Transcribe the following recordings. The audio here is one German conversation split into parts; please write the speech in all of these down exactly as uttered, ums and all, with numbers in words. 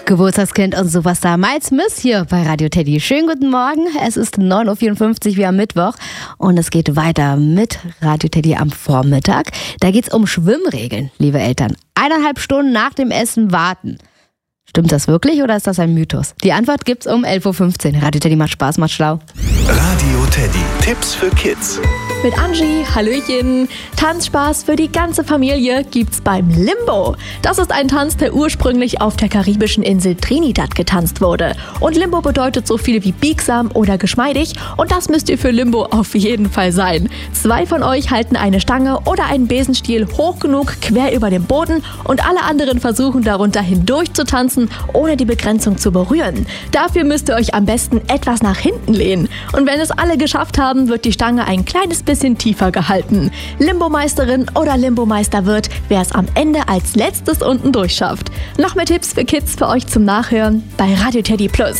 Geburtstagskind und Superstar Miles Miss hier bei Radio Teddy. Schönen guten Morgen, es ist neun Uhr vierundfünfzig wie am Mittwoch und es geht weiter mit Radio Teddy am Vormittag. Da geht's um Schwimmregeln, liebe Eltern. Eineinhalb Stunden nach dem Essen warten. Stimmt das wirklich oder ist das ein Mythos? Die Antwort gibt's um elf Uhr fünfzehn. Radio Teddy macht Spaß, macht schlau. Radio Teddy, Tipps für Kids. Mit Angie, Hallöchen. Tanzspaß für die ganze Familie gibt's beim Limbo. Das ist ein Tanz, der ursprünglich auf der karibischen Insel Trinidad getanzt wurde. Und Limbo bedeutet so viel wie biegsam oder geschmeidig. Und das müsst ihr für Limbo auf jeden Fall sein. Zwei von euch halten eine Stange oder einen Besenstiel hoch genug quer über dem Boden und alle anderen versuchen darunter hindurch zu tanzen, ohne die Begrenzung zu berühren. Dafür müsst ihr euch am besten etwas nach hinten lehnen. Und wenn es alle geschafft haben, wird die Stange ein kleines bisschen tiefer gehalten. Limbo-Meisterin oder Limbo-Meister wird, wer es am Ende als letztes unten durchschafft. Noch mehr Tipps für Kids für euch zum Nachhören bei Radio Teddy Plus.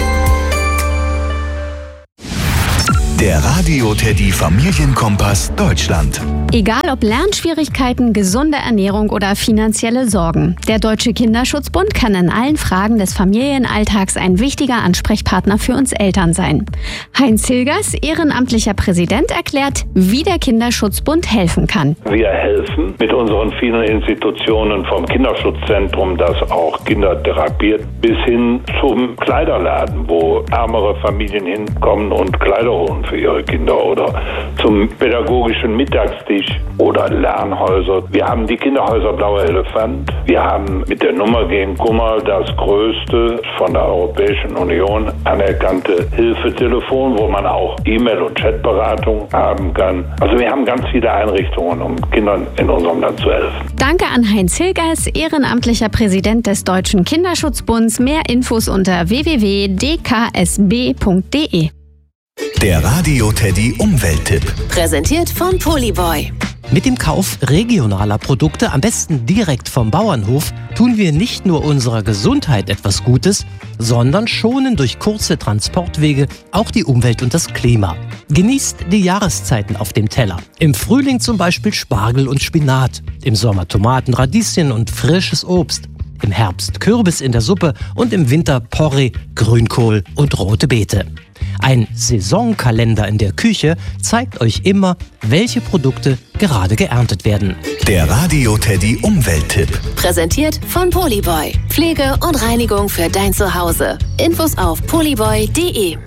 Der Radio Teddy Familienkompass Deutschland. Egal ob Lernschwierigkeiten, gesunde Ernährung oder finanzielle Sorgen. Der Deutsche Kinderschutzbund kann in allen Fragen des Familienalltags ein wichtiger Ansprechpartner für uns Eltern sein. Heinz Hilgers, ehrenamtlicher Präsident, erklärt, wie der Kinderschutzbund helfen kann. Wir helfen mit unseren vielen Institutionen vom Kinderschutzzentrum, das auch Kinder therapiert, bis hin zum Kleiderladen, wo ärmere Familien hinkommen und Kleider holen für ihre Kinder, oder zum pädagogischen Mittagstisch oder Lernhäuser. Wir haben die Kinderhäuser Blauer Elefant. Wir haben mit der Nummer gegen Kummer das größte von der Europäischen Union anerkannte Hilfetelefon, wo man auch E-Mail- und Chatberatung haben kann. Also wir haben ganz viele Einrichtungen, um Kindern in unserem Land zu helfen. Danke an Heinz Hilgers, ehrenamtlicher Präsident des Deutschen Kinderschutzbunds. Mehr Infos unter w w w punkt d k s b punkt d e. Der Radio Teddy Umwelttipp. Präsentiert von Polyboy. Mit dem Kauf regionaler Produkte, am besten direkt vom Bauernhof, tun wir nicht nur unserer Gesundheit etwas Gutes, sondern schonen durch kurze Transportwege auch die Umwelt und das Klima. Genießt die Jahreszeiten auf dem Teller. Im Frühling zum Beispiel Spargel und Spinat, im Sommer Tomaten, Radieschen und frisches Obst. Im Herbst Kürbis in der Suppe und im Winter Porree, Grünkohl und rote Beete. Ein Saisonkalender in der Küche zeigt euch immer, welche Produkte gerade geerntet werden. Der Radio Teddy Umwelttipp. Präsentiert von Polyboy. Pflege und Reinigung für dein Zuhause. Infos auf polyboy punkt d e.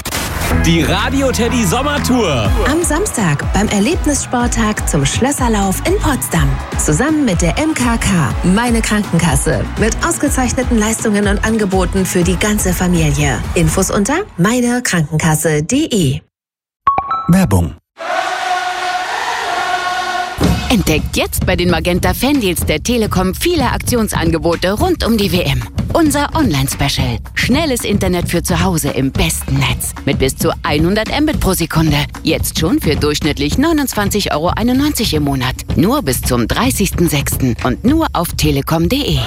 Die Radio Teddy Sommertour. Am Samstag beim Erlebnissporttag zum Schlösserlauf in Potsdam. Zusammen mit der M K K, meine Krankenkasse. Mit ausgezeichneten Leistungen und Angeboten für die ganze Familie. Infos unter meine krankenkasse punkt d e. Werbung. Entdeckt jetzt bei den Magenta Fandeals der Telekom viele Aktionsangebote rund um die W M. Unser Online-Special. Schnelles Internet für zu Hause im besten Netz. Mit bis zu hundert Mbit pro Sekunde. Jetzt schon für durchschnittlich neunundzwanzig Euro einundneunzig im Monat. Nur bis zum dreißigsten sechsten und nur auf telekom punkt d e.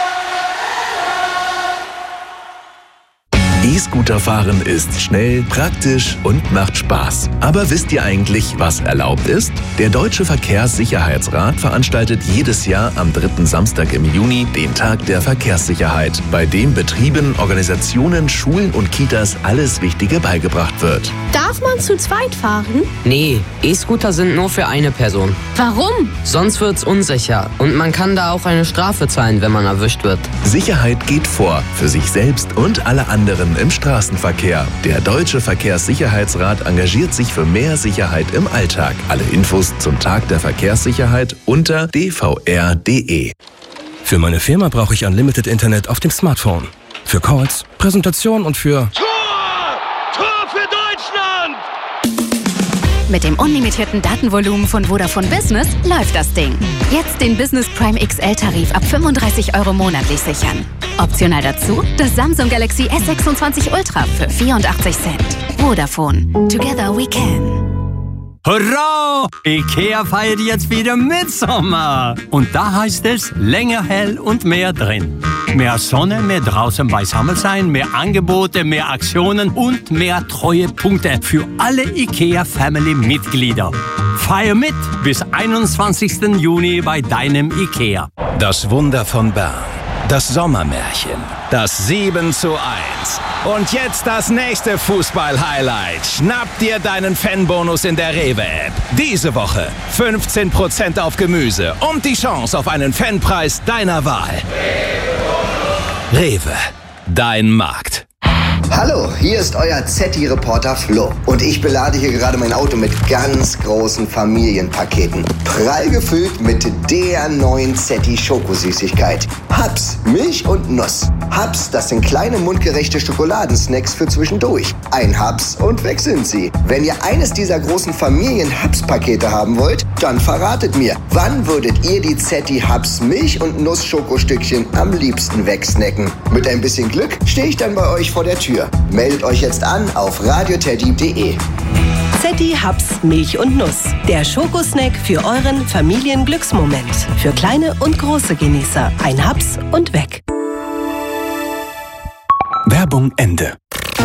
E-Scooter fahren ist schnell, praktisch und macht Spaß. Aber wisst ihr eigentlich, was erlaubt ist? Der Deutsche Verkehrssicherheitsrat veranstaltet jedes Jahr am dritten Samstag im Juni den Tag der Verkehrssicherheit, bei dem Betrieben, Organisationen, Schulen und Kitas alles Wichtige beigebracht wird. Darf man zu zweit fahren? Nee, E-Scooter sind nur für eine Person. Warum? Sonst wird's unsicher und man kann da auch eine Strafe zahlen, wenn man erwischt wird. Sicherheit geht vor, für sich selbst und alle anderen im Straßenverkehr. Der Deutsche Verkehrssicherheitsrat engagiert sich für mehr Sicherheit im Alltag. Alle Infos zum Tag der Verkehrssicherheit unter d v r punkt d e. Für meine Firma brauche ich Unlimited Internet auf dem Smartphone. Für Calls, Präsentation und für... Tor! Tor für Deutschland! Mit dem unlimitierten Datenvolumen von Vodafone Business läuft das Ding. Jetzt den Business Prime X L-Tarif ab fünfunddreißig Euro monatlich sichern. Optional dazu das Samsung Galaxy S sechsundzwanzig Ultra für vierundachtzig Cent. Vodafone. Together we can. Hurra! IKEA feiert jetzt wieder Mitsommer. Und da heißt es länger hell und mehr drin. Mehr Sonne, mehr draußen beisammen sein, mehr Angebote, mehr Aktionen und mehr Treuepunkte für alle IKEA-Family-Mitglieder. Feier mit bis einundzwanzigsten Juni bei deinem IKEA. Das Wunder von Bern. Das Sommermärchen. Das sieben zu eins. Und jetzt das nächste Fußball-Highlight. Schnapp dir deinen Fanbonus in der Rewe-App. Diese Woche fünfzehn Prozent auf Gemüse und die Chance auf einen Fanpreis deiner Wahl. Rewe, dein Markt. Hallo, hier ist euer Z D I-Reporter Flo und ich belade hier gerade mein Auto mit ganz großen Familienpaketen. Prall gefüllt mit der neuen Z D I-Schokosüßigkeit. Hubs, Milch und Nuss. Hubs, das sind kleine mundgerechte Schokoladensnacks für zwischendurch. Ein Hubs und weg sind sie. Wenn ihr eines dieser großen Familien-Hubs-Pakete haben wollt, dann verratet mir, wann würdet ihr die Z D I-Hubs Milch- und Nuss-Schokostückchen am liebsten wegsnacken? Mit ein bisschen Glück stehe ich dann bei euch vor der Tür. Meldet euch jetzt an auf radioteddy punkt de. Z D I Hubs Milch und Nuss. Der Schokosnack für euren Familienglücksmoment. Für kleine und große Genießer. Ein Hubs und weg. Werbung Ende.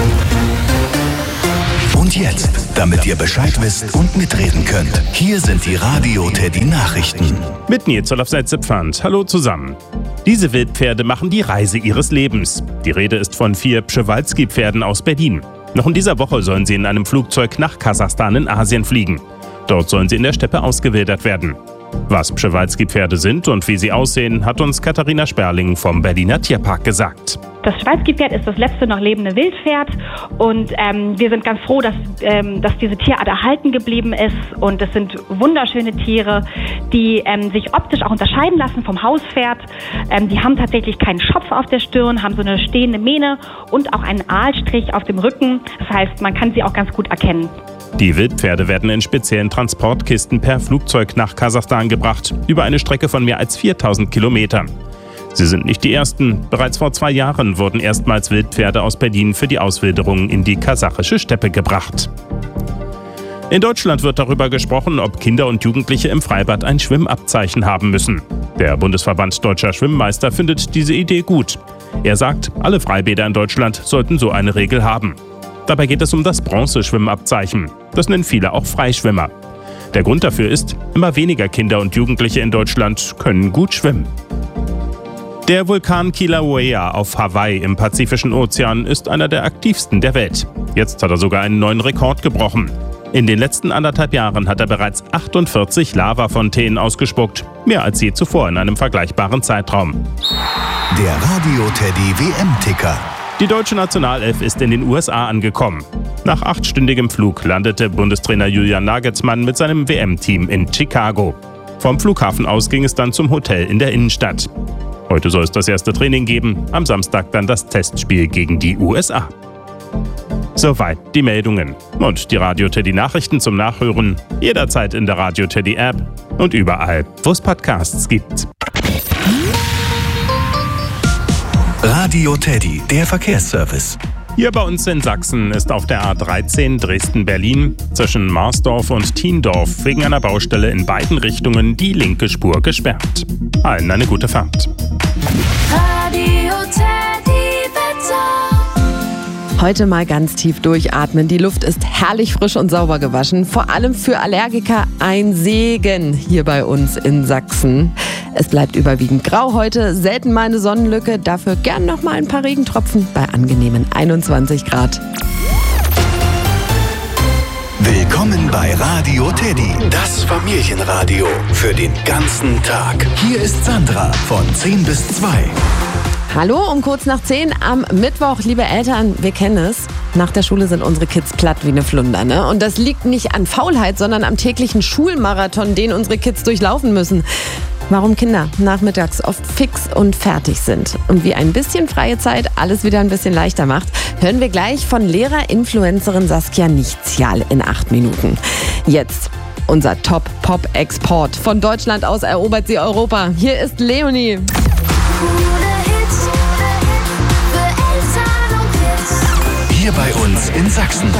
Und jetzt, damit ihr Bescheid wisst und mitreden könnt, hier sind die Radio Teddy Nachrichten. Mit Nils Olaf-Seitze-Pfand. Hallo zusammen. Diese Wildpferde machen die Reise ihres Lebens. Die Rede ist von vier Przewalski-Pferden aus Berlin. Noch in dieser Woche sollen sie in einem Flugzeug nach Kasachstan in Asien fliegen. Dort sollen sie in der Steppe ausgewildert werden. Was Przewalski-Pferde sind und wie sie aussehen, hat uns Katharina Sperling vom Berliner Tierpark gesagt. Das Przewalski-Pferd ist das letzte noch lebende Wildpferd und ähm, wir sind ganz froh, dass, ähm, dass diese Tierart erhalten geblieben ist und es sind wunderschöne Tiere, die ähm, sich optisch auch unterscheiden lassen vom Hauspferd. Ähm, die haben tatsächlich keinen Schopf auf der Stirn, haben so eine stehende Mähne und auch einen Aalstrich auf dem Rücken. Das heißt, man kann sie auch ganz gut erkennen. Die Wildpferde werden in speziellen Transportkisten per Flugzeug nach Kasachstan gebracht, über eine Strecke von mehr als viertausend Kilometern. Sie sind nicht die ersten. Bereits vor zwei Jahren wurden erstmals Wildpferde aus Berlin für die Auswilderung in die kasachische Steppe gebracht. In Deutschland wird darüber gesprochen, ob Kinder und Jugendliche im Freibad ein Schwimmabzeichen haben müssen. Der Bundesverband Deutscher Schwimmmeister findet diese Idee gut. Er sagt, alle Freibäder in Deutschland sollten so eine Regel haben. Dabei geht es um das Bronzeschwimmabzeichen. Das nennen viele auch Freischwimmer. Der Grund dafür ist, immer weniger Kinder und Jugendliche in Deutschland können gut schwimmen. Der Vulkan Kilauea auf Hawaii im Pazifischen Ozean ist einer der aktivsten der Welt. Jetzt hat er sogar einen neuen Rekord gebrochen. In den letzten anderthalb Jahren hat er bereits achtundvierzig Lavafontänen ausgespuckt, mehr als je zuvor in einem vergleichbaren Zeitraum. Der Radio Teddy W M-Ticker. Die deutsche Nationalelf ist in den U S A angekommen. Nach achtstündigem Flug landete Bundestrainer Julian Nagelsmann mit seinem W M-Team in Chicago. Vom Flughafen aus ging es dann zum Hotel in der Innenstadt. Heute soll es das erste Training geben, am Samstag dann das Testspiel gegen die U S A. Soweit die Meldungen. Und die Radio Teddy Nachrichten zum Nachhören jederzeit in der Radio Teddy App und überall, wo es Podcasts gibt. Radio Teddy, der Verkehrsservice. Hier bei uns in Sachsen ist auf der A dreizehn Dresden-Berlin zwischen Marsdorf und Thiendorf wegen einer Baustelle in beiden Richtungen die linke Spur gesperrt. Allen eine gute Fahrt. Radio Teddy Wetter. Heute mal ganz tief durchatmen. Die Luft ist herrlich frisch und sauber gewaschen. Vor allem für Allergiker ein Segen hier bei uns in Sachsen. Es bleibt überwiegend grau heute, selten mal eine Sonnenlücke, dafür gern noch mal ein paar Regentropfen bei angenehmen einundzwanzig Grad. Willkommen bei Radio Teddy, das Familienradio für den ganzen Tag. Hier ist Sandra von zehn bis zwei. Hallo, um kurz nach zehn am Mittwoch, liebe Eltern, wir kennen es. Nach der Schule sind unsere Kids platt wie eine Flunder, ne? Und das liegt nicht an Faulheit, sondern am täglichen Schulmarathon, den unsere Kids durchlaufen müssen. Warum Kinder nachmittags oft fix und fertig sind und wie ein bisschen freie Zeit alles wieder ein bisschen leichter macht, hören wir gleich von Lehrer-Influencerin Saskia Nichtsial in acht Minuten. Jetzt unser Top-Pop-Export. Von Deutschland aus erobert sie Europa. Hier ist Leonie. Hier bei uns in Sachsen.